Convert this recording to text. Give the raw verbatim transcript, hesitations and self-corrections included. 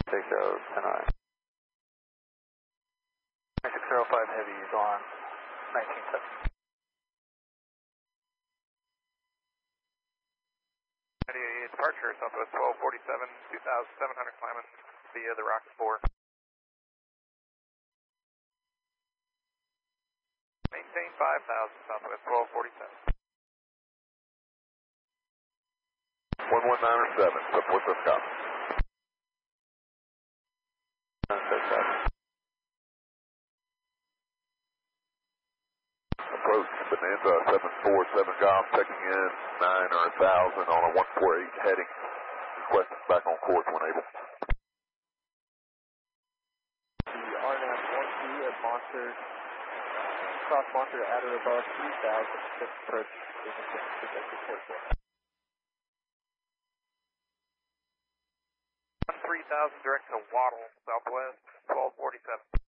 six zero ten nine. six zero five Heavy is on nineteen seven. Departure, Southwest twelve forty-seven, two thousand seven hundred climbing via the Rocket four. Maintain five thousand, Southwest twelve forty-seven. one one nine seven, Southwest Scott. Approach Bonanza seven four seven Golf, checking in nine or one thousand on a one four eight heading. Requesting back on course when able. The R N A M one two at Monster, cross Monster at or above three thousand, just approach is a projected course. three thousand direct to Waddle, Southwest twelve forty-seven.